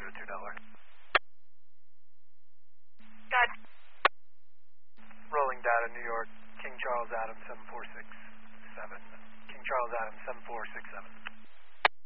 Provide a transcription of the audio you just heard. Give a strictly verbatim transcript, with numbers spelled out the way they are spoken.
zero two Delaware. Good. Rolling data, New York, King Charles Adams seven four six seven. King Charles Adams seven four six seven.